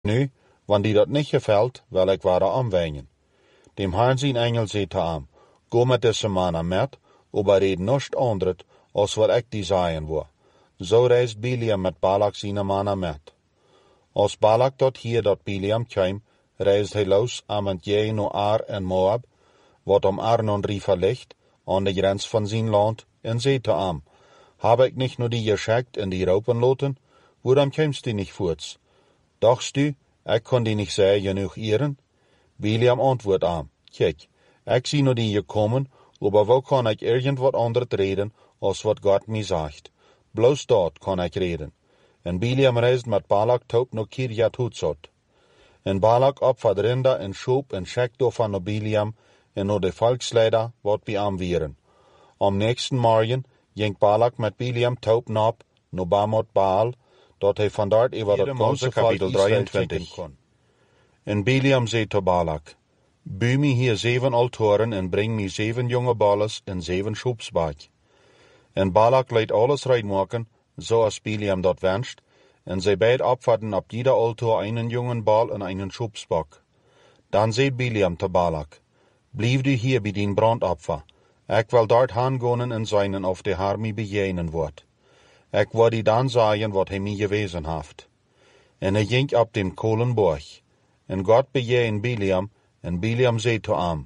Nu, want die dat niet gefällt, wil ik ware omwengen. Dem Herrn zijn engel zei te hem, go met deze mannen met, overreed niets anderet, als wat ik die zeggen wil. Zo reist Biliam met Balak zijn mannen met. Als Balak dat hier dat Biliam kwam, reisde hij los aan het jee naar Ar en Moab, wat om Arnon River ligt, aan de grens van zijn land, en zei te hem, heb ik niet naar die geschikt en die ropen laten, waarom komst die niet voorts? Dachtst u, ik kon die niet zeer genoeg eren? Biliam antwoordt hem, kijk, ik zie naar die gekomen, maar wel kan ik irgend wat anders reden, als wat God mij zegt. Bloos dat kan ik reden. En Biliam reisde met Balak top naar Kirjat Hutzot. En Balak opvat rinder en schoop en schik daarvan naar Biliam en naar de volksleider wat bij hem waren. Am nächsten morgen ging Balak met Biliam top nap naar Bamot Baal, dat hij vandaar over dat ganse kapitel 23 kon. En Biliam zei te Balak, bouw mij hier 7 altaren en breng mij 7 jonge balles en 7 schoepsbak. En Balak liet alles reedmaken, zoals Biliam dat wenscht, en zij beide opvatten op ieder altaar een jongen bal en een schoepsbak. Dan zei Biliam te Balak, blijf u hier bij dien brandopfer. Ik wil dort gaan en zijn of de Heer mij bejenen wordt. Ik wil die dan zeggen wat hij mij gewezen heeft. En hij ging op den kolenborg. En God bejeen Biliam, en Biliam zei te hem,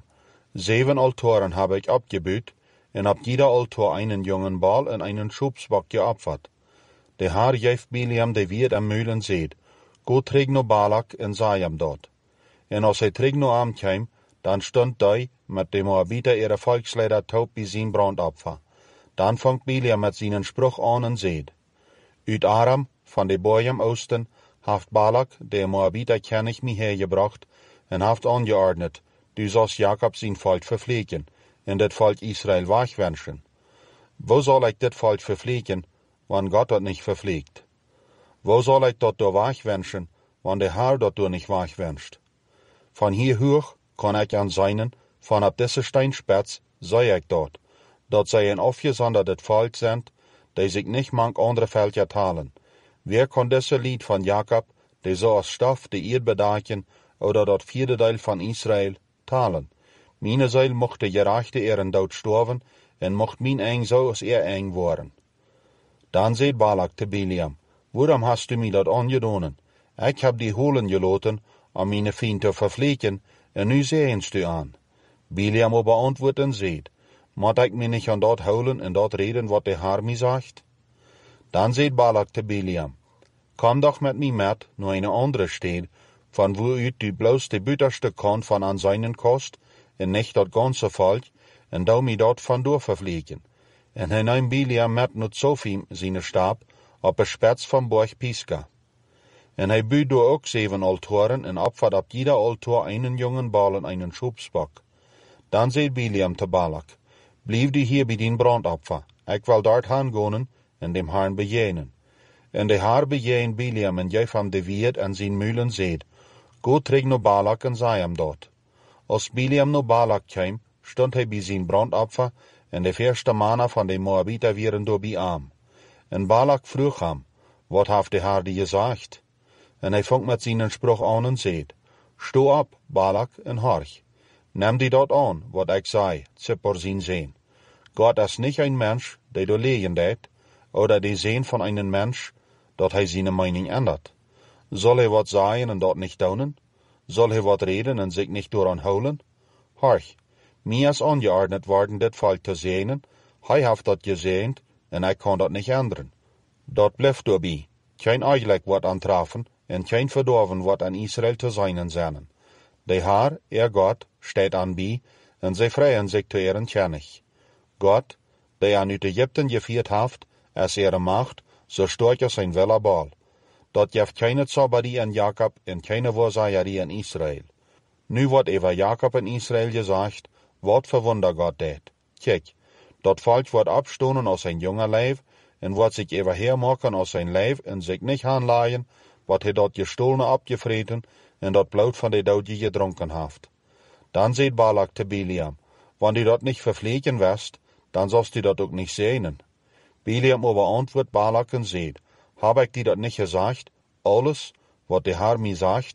7 altaren heb ik opgebouwd, en op ieder altaar een jongen bal en een schoepsbak geopferd. De Heer geeft Biliam de wierd en muilen zeid, go terug naar Balak en zei hem dat. En als hij terug naar hem kwam, dan stond hij met de Moabiter ihre volksleider top bij zijn brandopfer. Dan vangt Biliam met zijn spruch aan en zeid, uit Aram, van de boeien oosten, heeft Balak, de Moabiter kennis mij hergebracht, en heeft aangeordnet, du zoals Jacob zijn volk vervleken, en dit volk Israël wegwenschen. Wo zal ik dit volk vervleken, want God dat niet vervleekt? Wo zal ik dat door wegwenschen, want de Heer dat door niet wegwenst? Van hier hoog kan ik aan zijnen, van op deze steinspets, zei ik dat zij een afgezonder dit volk zijn, die zich niet mank andere veldje talen. Wie kan deze lied van Jacob, die zoals stof de eerd bedaken, oder dat 4e deel van Israël, talen? Mijn ziel mocht de gerechte eren dood sterven, en mocht mijn eng zoals eng worden. Dan zei Balak te Biliam, waarom hast du mij dat aangedaan? Ik heb die holen gelaten, om mijn vriend te vervleken, en nu zegenst u aan. Biliam aber antwoordt en zei, moet ik mij niet aan dat houden en dat reden wat de Heer mij zegt? Dan zei Balak te Biliam, kom doch met mij met naar een andere stad, van waaruit du bloos de buitenste kant van aan zijn kost, en niet dat ganse volk, en dou mij dat vandoor vervleken. En hij nam Biliam met naar Zofim zijn stap, op de spets van borg Pisga. En hij bouwde door ook 7 altaren, en opvat op ieder altaar een jongen bal en een schoepsbak. Dan zei Biliam te Balak, blijf du hier bij dien brandopfer, ik wil dort gaan en dem Herrn bejenen. En de Heer bejeen Biliam en geef hem de wierd en zijn muilen zeid, go terug naar Balak en zei hem dat. Als Biliam naar Balak kwam, stond hij bij zijn brandopfer, en de eerste mannen van de Moabiter waren door bij hem. En Balak vroeg hem, wat heeft de Heer die gezegd? En hij vangt met zijn spruch aan en zeid, sto op, Balak, en horch. Neem die dat aan, wat ik zei, zippor zien zijn. God is niet een mens, die doorlegen deed, oder die zijn van een mens, dat hij zijn mening ändert. Zal hij wat zeggen en dat niet doen? Zal hij wat reden en zich niet door aanhouden? Horch, mij is aangeordnet worden dit volk te zegenen, hij heeft dat gezegend, en ik kan dat niet änderen. Dat blijft doorbij, geen eigenlijk wat aantreffen, en geen verdorven wat aan Israël te zijn zijn. De Heer, God, staat aan bij, en zij vrijen zich te eren kennig. God, die aan uit Egypten gevierd heeft, is ihre macht, zo sterk als zijn willerbal. Dat geeft keine Zauberie aan Jacob en keine Wahrsagerie aan Israël. Nu wordt over Jacob en Israël gezegd, wat voor wonder God deed. Kijk, dat volk wordt opstonen als zijn jonge lijf, en wordt zich overheer maken als zijn lijf, en zich niet aanlaaien, wat hij dat gestolene opgevreten, en dat bloed van de dood gedronken heeft. Dan zei Balak te Biliam, wanneer u dat niet vervleken west, dan zalst u dat ook niet zegenen. Biliam aber antwoordt Balak en zei, heb ik die dat niet gezegd? Alles, wat de Herr mir sagt,